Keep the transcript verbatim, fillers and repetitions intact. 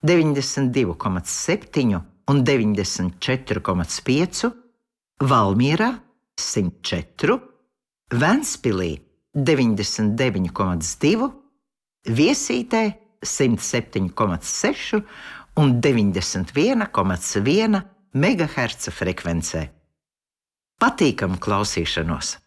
deviņdesmit divi komats septiņi un deviņdesmit četri komats pieci, Valmierā simt četri, Ventspilī deviņdesmit deviņi komats divi, Viesītē simt septiņi komats seši un deviņdesmit viens komats viens megaherca frekvencē. Patīkamu klausīšanos!